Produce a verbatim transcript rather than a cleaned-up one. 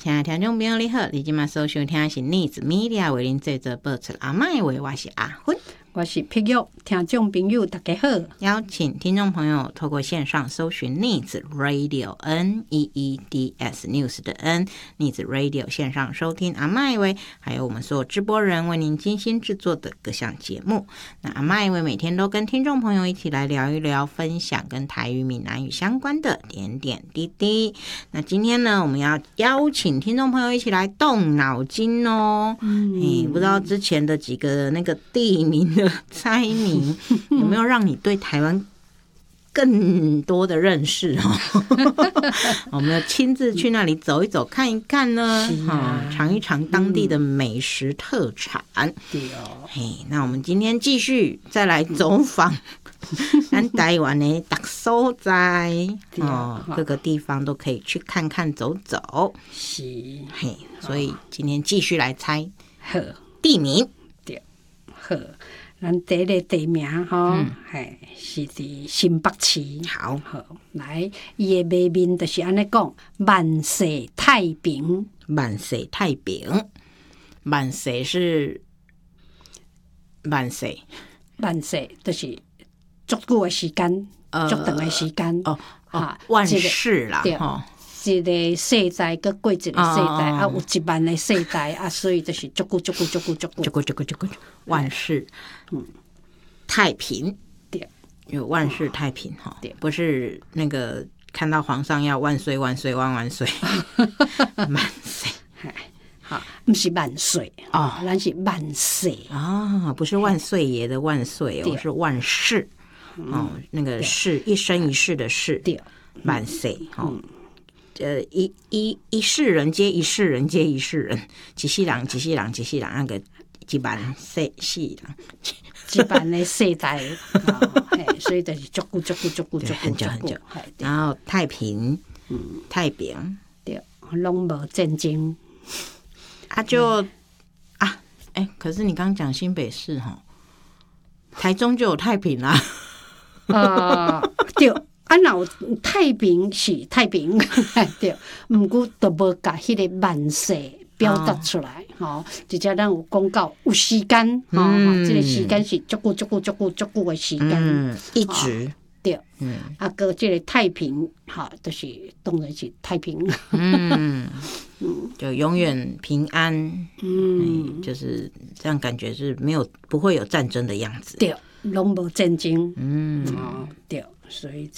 亲爱的听众朋友你好，你今晚所收听的是逆子 Media 为您制作播出阿麦话，我是阿芬， 我是碧玉，听众朋友大家好。 邀请听众朋友透过线上搜寻逆子 Radio N E E D S News 的 N 逆子 Radio 线上收听阿麦为，还有我们所有直播人为您精心制作的各项节目。那阿麦为每天都跟听众朋友一起来聊一聊，分享跟台语闽南语相关的点点滴滴。那今天呢，我们要邀请听众朋友一起来动脑筋哦。嗯，欸、不知道之前的几个那个地名的猜谜有没有让你对台湾更多的认識哦？我們要親自去那裡走一走看一看呢，啊、嘗一嘗當地的美食特產。對哦，嘿，那我們今天繼續再來走訪咱台灣的各所在，哦，各個地方都可以去看看走走。是，嘿，所以今天繼續來猜地名。對，好。咱第一個地名吼，係是佇新北市。好，好，來，伊個賣面就是安尼講，萬世太平。萬世太平，萬世是萬世，萬世就是足久的時間，足長的時間。哦哦，萬世啦，吼。一個世代，佮過一個世代，啊，有一萬個世代，啊，所以就是足久足久足久足久，足久足久足久，萬世，嗯，太平，對，有萬世太平哈，對，不是那個看到皇上要萬歲萬歲萬萬歲，萬歲，好，不是萬歲哦，咱是萬世啊，不是萬歲爺的萬歲哦，是萬世，哦，那個世一生一世的世，對，萬歲，哦。呃，一一一世人接一世人接一世人，一世人一世人一世人，那個一萬世世人，一萬的世代，哦、所以就是足久足久足久足久很久很久。然後太平，嗯，太平，對，攏無戰爭，啊就、嗯、啊，哎、欸，可是你剛剛講新北市哈，台中就有太平啦，啊、呃，對。啊，若太平是太平，對，毋過都無甲迄個萬世表達出來，吼、哦，直接咱有講到有時間，吼、嗯，即、哦這個時間是足久足久足久足久的時間、嗯，一直、哦、對，嗯，啊個即個太平，哈、哦，就是當然是太平，嗯嗯，就永遠平安，嗯，就是這樣感覺是沒有不會有戰爭的樣子，對，攏無戰爭，嗯，哦，對。所以